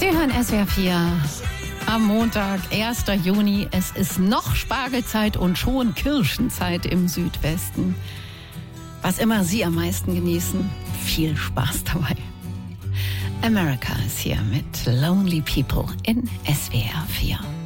Sie hören SWR 4 am Montag, 1. Juni. Es ist noch Spargelzeit und schon Kirschenzeit im Südwesten. Was immer Sie am meisten genießen, viel Spaß dabei. America ist hier mit Lonely People in SWR 4.